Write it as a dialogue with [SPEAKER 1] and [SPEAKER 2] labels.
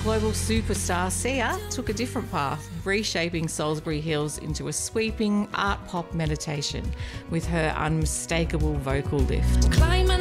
[SPEAKER 1] Global superstar Sia took a different path, reshaping Salisbury Hills into a sweeping art pop meditation with her unmistakable vocal lift.
[SPEAKER 2] Climbing